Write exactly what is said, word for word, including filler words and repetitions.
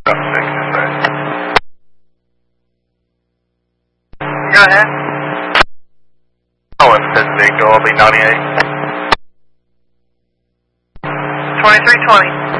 Go ahead. Oh, it's Pacific, I'll be ninety-eight. twenty-three twenty.